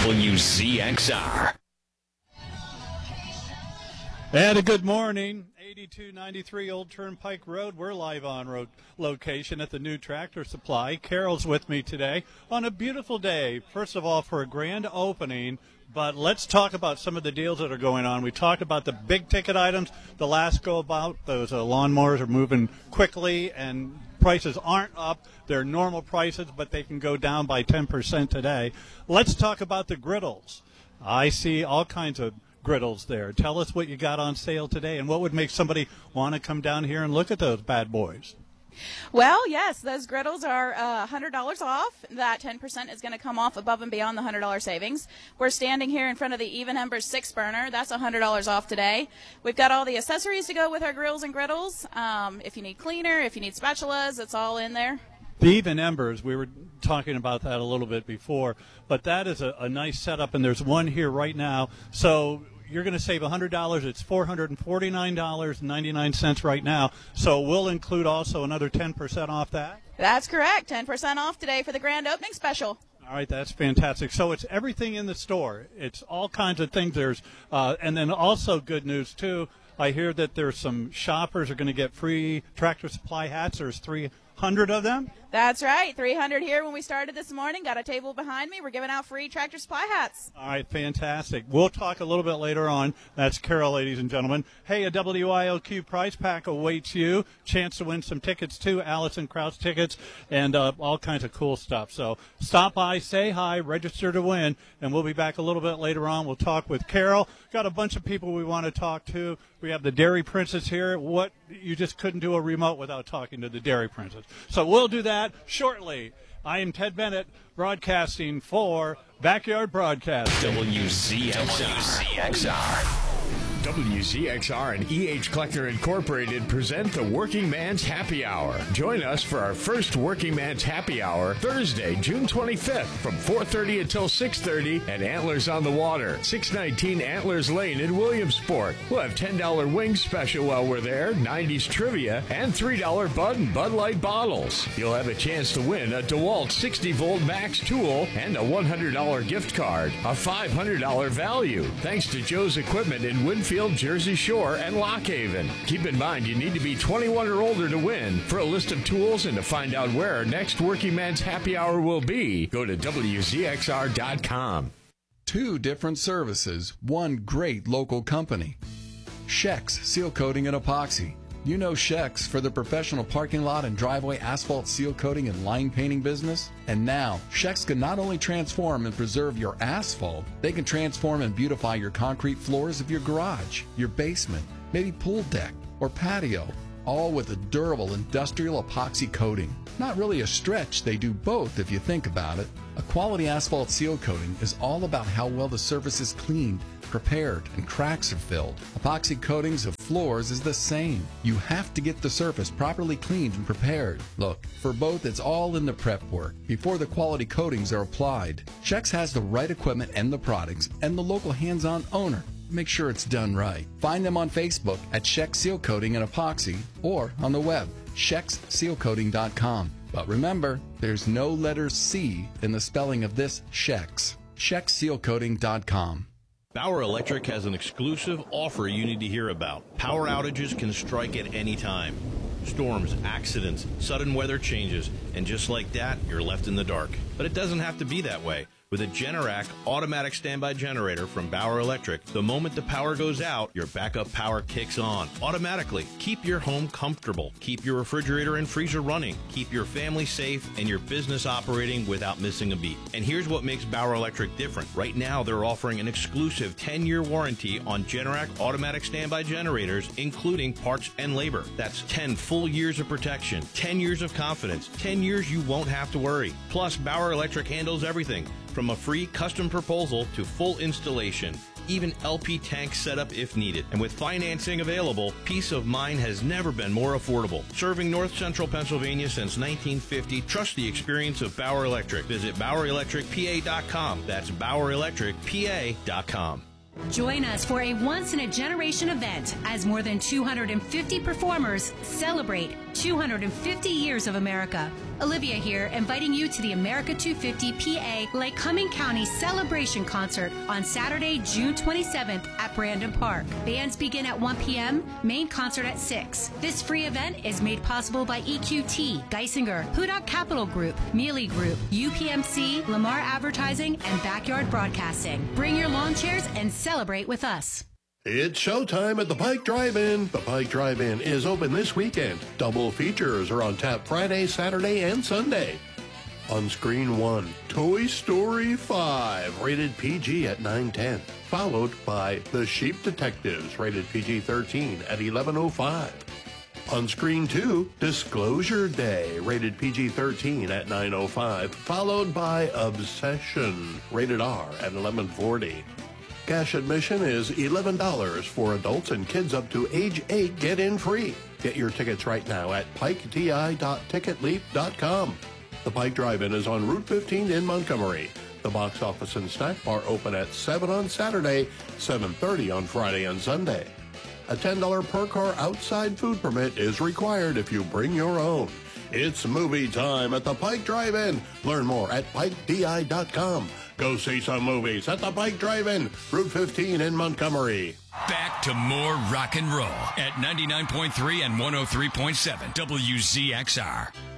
WZXR. And a good morning, 8293 Old Turnpike Road. We're live on location at the new Tractor Supply. Carol's with me today on a beautiful day, first of all, for a grand opening. But let's talk about some of the deals that are going on. We talked about the big ticket items the last go about. Those lawnmowers are moving quickly and prices aren't up. They're normal prices, but they can go down by 10% today. Let's talk about the griddles. I see all kinds of griddles there. Tell us what you got on sale today and what would make somebody want to come down here and look at those bad boys. Well, yes, those griddles are $100 off. That 10% is going to come off above and beyond the $100 savings. We're standing here in front of the Even Embers 6-burner. That's $100 off today. We've got all the accessories to go with our grills and griddles. If you need cleaner, if you need spatulas, it's all in there. The Even Embers, we were talking about that a little bit before, but that is a nice setup, and there's one here right now. So you're going to save $100. It's $449.99 right now. So we'll include also another 10% off that? That's correct. 10% off today for the grand opening special. All right, that's fantastic. So it's everything in the store. It's all kinds of things. There's and then also good news, too. I hear that there's some shoppers are going to get free Tractor Supply hats. There's 300 of them. That's right. 300 here when we started this morning. Got a table behind me. We're giving out free Tractor Supply hats. All right, fantastic. We'll talk a little bit later on. That's Carol, ladies and gentlemen. Hey, a WILQ prize pack awaits you. Chance to win some tickets, too. Allison Krauss tickets and all kinds of cool stuff. So stop by, say hi, register to win, and we'll be back a little bit later on. We'll talk with Carol. Got a bunch of people we want to talk to. We have the Dairy Princess here. You just couldn't do a remote without talking to the Dairy Princess. So we'll do that shortly. I am Ted Bennett, broadcasting for Backyard Broadcast. WZXR. WZXR and E.H. Kleckner Incorporated present the Working Man's Happy Hour. Join us for our first Working Man's Happy Hour, Thursday, June 25th, from 4:30 until 6:30 at Antlers on the Water, 619 Antlers Lane in Williamsport. We'll have $10 wings special while we're there, 90s trivia, and $3 Bud and Bud Light bottles. You'll have a chance to win a DeWalt 60-volt Max tool and a $100 gift card, a $500 value, thanks to Joe's Equipment in Winfield, Jersey Shore, and Lock Haven. Keep in mind you need to be 21 or older to win. For a list of tools and to find out where our next Working Man's Happy Hour will be, go to WZXR.com. Two different services, one great local company. Shex Seal Coating and Epoxy. You know Shex for the professional parking lot and driveway asphalt seal coating and line painting business. And now, Shex can not only transform and preserve your asphalt, they can transform and beautify your concrete floors of your garage, your basement, maybe pool deck or patio, all with a durable industrial epoxy coating. Not really a stretch, they do both if you think about it. A quality asphalt seal coating is all about how well the surface is cleaned, prepared, and cracks are filled. Epoxy coatings of floors is the same. You have to get the surface properly cleaned and prepared. Look, for both it's all in the prep work before the quality coatings are applied. Shex has the right equipment and the products and the local hands-on owner. Make sure it's done right. Find them on Facebook at Shex Seal Coating and Epoxy or on the web, ShexSealCoating.com. But remember, there's no letter C in the spelling of this Shex. ShexSealCoating.com. Bauer Electric has an exclusive offer you need to hear about. Power outages can strike at any time. Storms, accidents, sudden weather changes, and just like that, you're left in the dark. But it doesn't have to be that way. With a Generac automatic standby generator from Bauer Electric, the moment the power goes out, your backup power kicks on automatically. Keep your home comfortable. Keep your refrigerator and freezer running. Keep your family safe and your business operating without missing a beat. And here's what makes Bauer Electric different. Right now, they're offering an exclusive 10-year warranty on Generac automatic standby generators, including parts and labor. That's 10 full years of protection, 10 years of confidence, 10 years you won't have to worry. Plus, Bauer Electric handles everything from a free custom proposal to full installation, even LP tank setup if needed. And with financing available, peace of mind has never been more affordable. Serving North Central Pennsylvania since 1950, trust the experience of Bauer Electric. Visit BauerElectricPA.com. That's BauerElectricPA.com. Join us for a once-in-a-generation event as more than 250 performers celebrate 250 years of America. Olivia here, inviting you to the America 250 PA Lake Cumming County Celebration Concert on Saturday, June 27th at Brandon Park. Bands begin at 1 p.m., main concert at 6. This free event is made possible by EQT, Geisinger, Hudak Capital Group, Mealy Group, UPMC, Lamar Advertising, and Backyard Broadcasting. Bring your lawn chairs and celebrate with us. It's showtime at the Pike Drive-In. The Pike Drive-In is open this weekend. Double features are on tap Friday, Saturday, and Sunday. On screen 1, Toy Story 5, rated PG at 9:10, followed by The Sheep Detectives, rated PG-13 at 11:05. On screen 2, Disclosure Day, rated PG-13 at 9:05, followed by Obsession, rated R at 11:40. Cash admission is $11 for adults, and kids up to age 8 get in free. Get your tickets right now at piketi.ticketleap.com. The Pike Drive-In is on Route 15 in Montgomery. The box office and snack bar open at 7 on Saturday, 7:30 on Friday and Sunday. A $10 per car outside food permit is required if you bring your own. It's movie time at the Pike Drive-In. Learn more at pikedi.com. Go see some movies at the Pike Drive-In, Route 15 in Montgomery. Back to more rock and roll at 99.3 and 103.7 WZXR.